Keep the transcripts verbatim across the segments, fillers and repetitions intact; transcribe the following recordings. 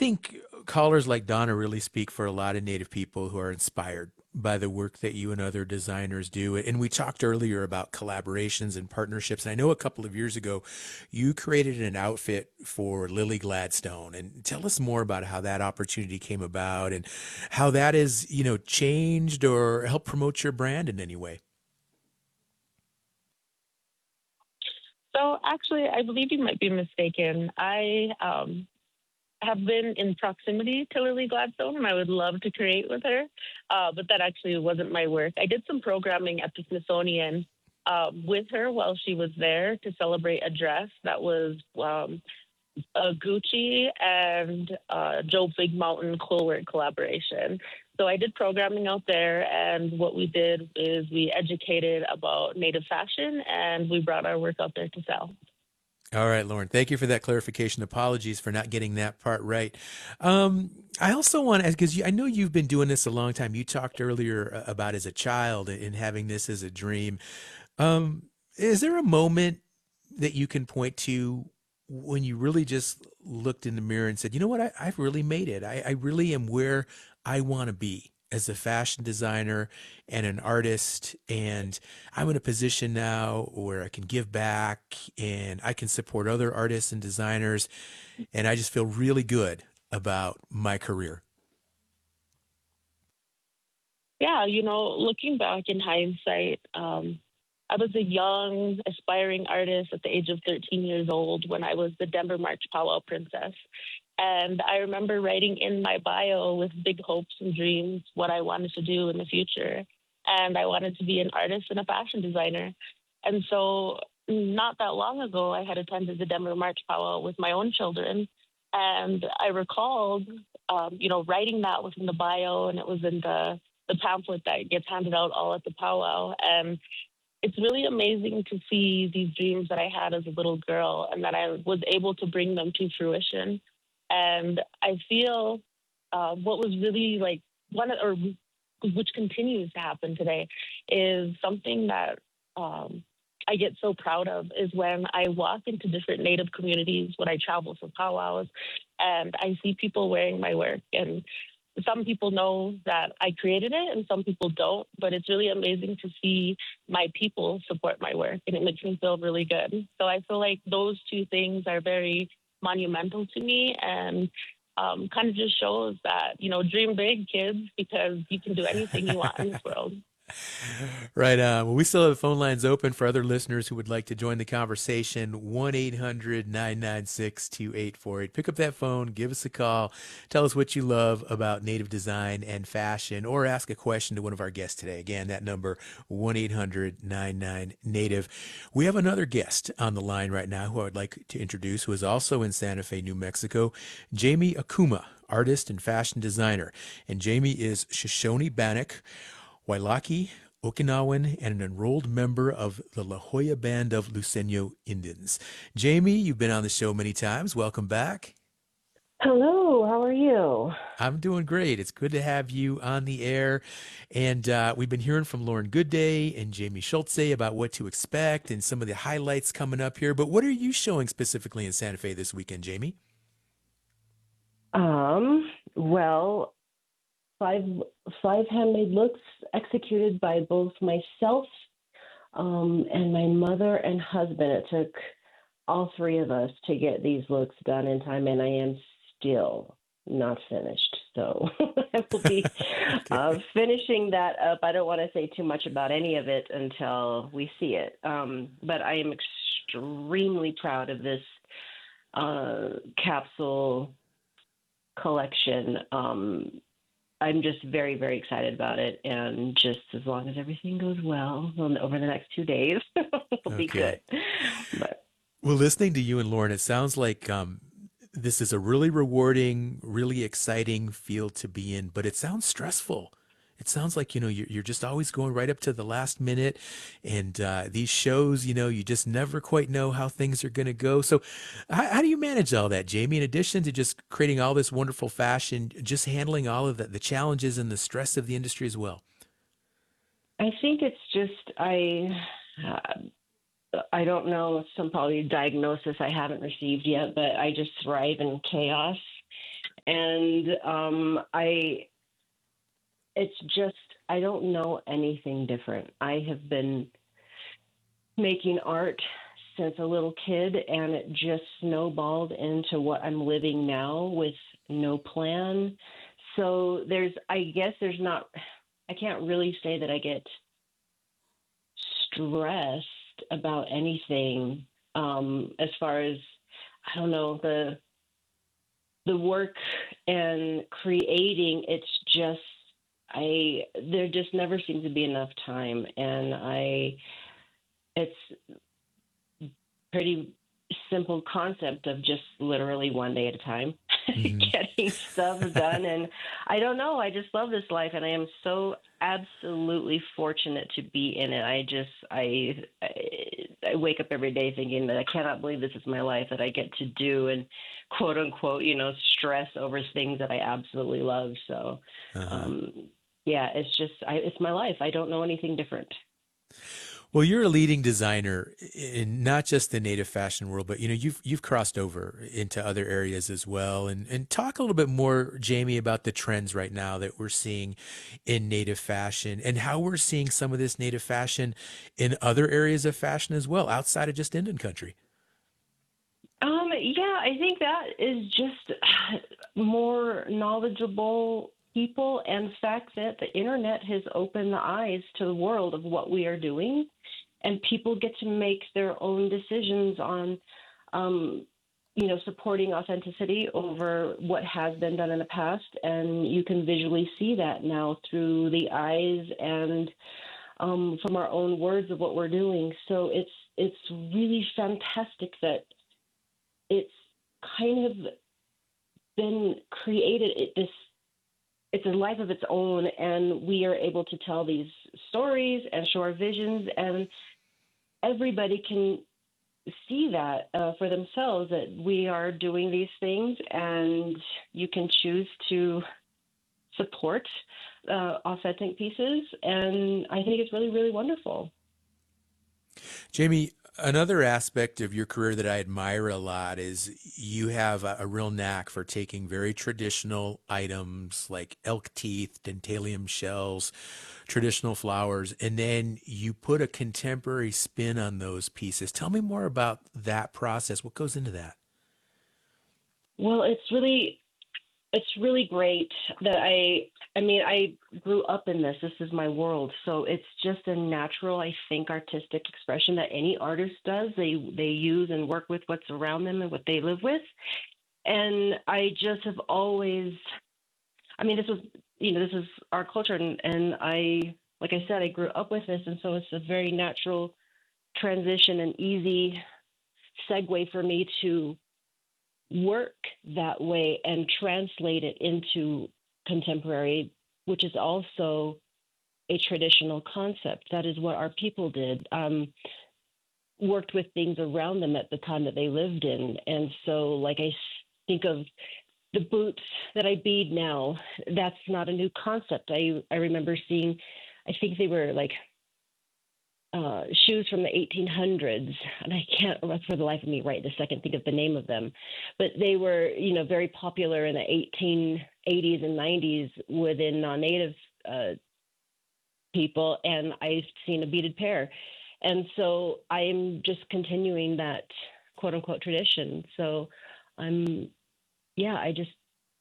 think callers like Donna really speak for a lot of Native people who are inspired by the work that you and other designers do. And we talked earlier about collaborations and partnerships. And I know a couple of years ago, you created an outfit for Lily Gladstone. And tell us more about how that opportunity came about and how that has, you know, changed or helped promote your brand in any way. So actually, I believe you might be mistaken. I um, have been in proximity to Lily Gladstone, and I would love to create with her, uh, but that actually wasn't my work. I did some programming at the Smithsonian uh, with her while she was there to celebrate a dress that was um, a Gucci and uh, Joe Big Mountain Quillwork collaboration. So I did programming out there, and what we did is we educated about Native fashion, and we brought our work out there to sell. All right, Lauren, thank you for that clarification. Apologies for not getting that part right. Um, I also want to, because I know you've been doing this a long time. You talked earlier uh, about as a child and having this as a dream. Um, is there a moment that you can point to when you really just looked in the mirror and said, you know what, I, I've really made it. I, I really am where I want to be as a fashion designer and an artist. And I'm in a position now where I can give back and I can support other artists and designers. And I just feel really good about my career. Yeah, you know, looking back in hindsight, um, I was a young, aspiring artist at the age of thirteen years old when I was the Denver March Powwow Princess. And I remember writing in my bio with big hopes and dreams what I wanted to do in the future. And I wanted to be an artist and a fashion designer. And so, not that long ago, I had attended the Denver March Powwow with my own children. And I recalled, um, you know, writing that within the bio, and it was in the, the pamphlet that gets handed out all at the powwow. And it's really amazing to see these dreams that I had as a little girl and that I was able to bring them to fruition. And I feel uh, what was really like one of, or which continues to happen today is something that um, I get so proud of is when I walk into different Native communities, when I travel for powwows, and I see people wearing my work. And some people know that I created it and some people don't, but it's really amazing to see my people support my work and it makes me feel really good. So I feel like those two things are very monumental to me and um, kind of just shows that, you know, dream big, kids, because you can do anything you want in this world. Right. Uh, well, we still have the phone lines open for other listeners who would like to join the conversation. one eight hundred nine nine six two eight four eight. Pick up that phone, give us a call, tell us what you love about Native design and fashion, or ask a question to one of our guests today. Again, that number, one eight hundred nine nine Native. We have another guest on the line right now who I would like to introduce, who is also in Santa Fe, New Mexico, Jamie Akuma, artist and fashion designer. And Jamie is Shoshone Bannock, Wailaki, Okinawan, and an enrolled member of the La Jolla Band of Luiseño Indians. Jamie, you've been on the show many times. Welcome back. Hello, how are you? I'm doing great. It's good to have you on the air. And uh, we've been hearing from Lauren Goodday and Jamie Schultze about what to expect and some of the highlights coming up here. But what are you showing specifically in Santa Fe this weekend, Jamie? Um, well, five five handmade looks executed by both myself um, and my mother and husband. It took all three of us to get these looks done in time, and I am still not finished. So I will be okay. uh, finishing that up. I don't want to say too much about any of it until we see it. Um, but I am extremely proud of this uh, capsule collection. Um, I'm just very, very excited about it. And just as long as everything goes well over the next two days, it'll okay. be good. But, well, listening to you and Lauren, it sounds like um, this is a really rewarding, really exciting field to be in, but it sounds stressful. It sounds like, you know, you're, you're just always going right up to the last minute. And uh, these shows, you know, you just never quite know how things are going to go. So how, how do you manage all that, Jamie? In addition to just creating all this wonderful fashion, just handling all of the, the challenges and the stress of the industry as well? I think it's just, I, uh, I don't know, some probably diagnosis I haven't received yet, but I just thrive in chaos. And um, I, it's just, I don't know anything different. I have been making art since a little kid, and it just snowballed into what I'm living now with no plan. So there's, I guess there's not, I can't really say that I get stressed about anything um, as far as, I don't know, the the work and creating. It's just, I, there just never seems to be enough time. And I, it's pretty simple concept of just literally one day at a time, Hmm. getting stuff done. And I don't know, I just love this life, and I am so absolutely fortunate to be in it. I just, I, I, I wake up every day thinking that I cannot believe this is my life, that I get to do and quote unquote, you know, stress over things that I absolutely love. So, Uh-huh. um, yeah, it's just, I, it's my life. I don't know anything different. Well, you're a leading designer in not just the native fashion world, but you know, you've you've crossed over into other areas as well. And and talk a little bit more, Jamie, about the trends right now that we're seeing in native fashion and how we're seeing some of this native fashion in other areas of fashion as well, outside of just Indian country. Um, yeah, I think that is just more knowledgeable people, and the fact that the internet has opened the eyes to the world of what we are doing, and people get to make their own decisions on, um, you know, supporting authenticity over what has been done in the past, and you can visually see that now through the eyes and um, from our own words of what we're doing. So it's it's really fantastic that it's kind of been created it, this it's a life of its own, and we are able to tell these stories and show our visions, and everybody can see that uh, for themselves, that we are doing these things, and you can choose to support uh, authentic pieces, and I think it's really, really wonderful. Jamie, another aspect of your career that I admire a lot is you have a, a real knack for taking very traditional items like elk teeth, dentalium shells, traditional flowers, and then you put a contemporary spin on those pieces. Tell me more about that process. What goes into that? Well, it's really it's really great that I I mean I grew up in this. This is my world. So it's just a natural, I think, artistic expression that any artist does. They they use and work with what's around them and what they live with. And I just have always I mean this was you know, this is our culture, and, and I like I said, I grew up with this, and so it's a very natural transition and easy segue for me to work that way and translate it into contemporary, which is also a traditional concept. That is what our people did, um, worked with things around them at the time that they lived in. And so, like, I think of the boots that I bead now, that's not a new concept. I, I remember seeing, I think they were like uh, shoes from the eighteen hundreds, and I can't for the life of me right this second think of the name of them, but they were, you know, very popular in the eighteen eighties and nineties within non-native uh, people, and I've seen a beaded pair, and so I'm just continuing that quote unquote tradition. So I'm, yeah, I just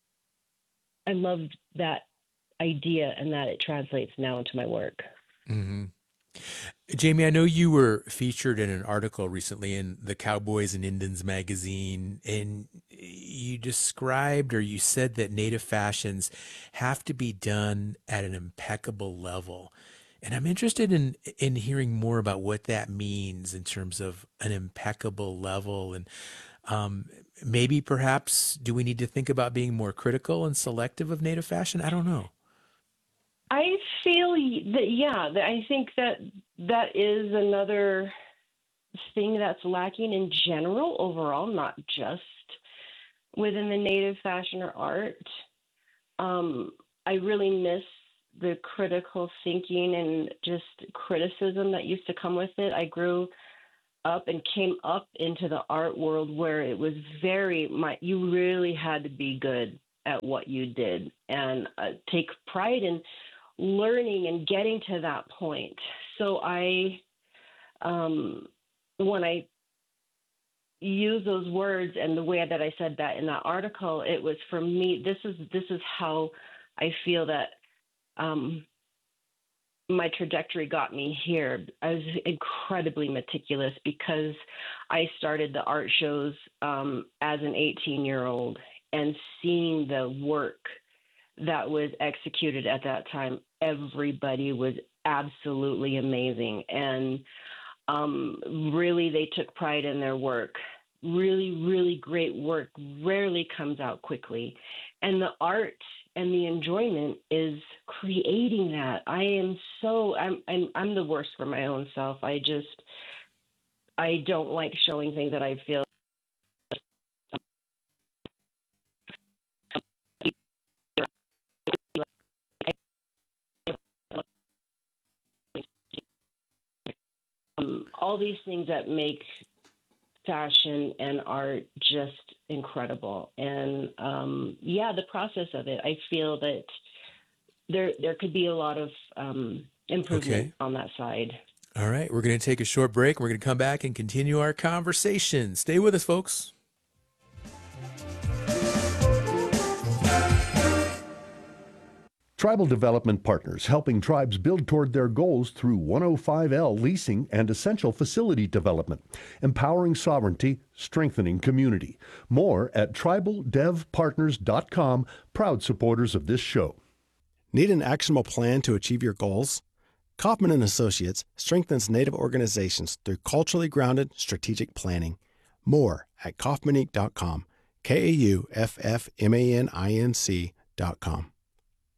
I loved that idea, and that it translates now into my work. Hmm. Jamie, I know you were featured in an article recently in the Cowboys and Indians magazine, and you described or you said that native fashions have to be done at an impeccable level. And I'm interested in in hearing more about what that means in terms of an impeccable level, and um, maybe perhaps do we need to think about being more critical and selective of native fashion? I don't know. I feel that, yeah, that I think that that is another thing that's lacking in general overall, not just within the native fashion or art. Um, I really miss the critical thinking and just criticism that used to come with it. I grew up and came up into the art world where it was very, my, you really had to be good. at what you did and uh, take pride in learning and getting to that point. So I, um, when I use those words and the way that I said that in that article, it was for me, this is, this is how I feel that, um, my trajectory got me here. I was incredibly meticulous because I started the art shows um, as an eighteen year old, and seeing the work that was executed at that time, everybody was absolutely amazing. And um, really, they took pride in their work. Really, really great work rarely comes out quickly. And the art and the enjoyment is creating that. I am so, I'm, I'm, I'm the worst for my own self. I just, I don't like showing things that I feel. Um, all these things that make fashion and art just incredible. And um, yeah, the process of it, I feel that there there could be a lot of um, improvement Okay. on that side. All right. We're going to take a short break. We're going to come back and continue our conversation. Stay with us, folks. Tribal Development Partners, helping tribes build toward their goals through one oh five L leasing and essential facility development, empowering sovereignty, strengthening community. More at tribal dev partners dot com, proud supporters of this show. Need an actionable plan to achieve your goals? Kaufman and Associates strengthens Native organizations through culturally grounded strategic planning. More at kaufman inc dot com, K A U F F M A N I N C dot com.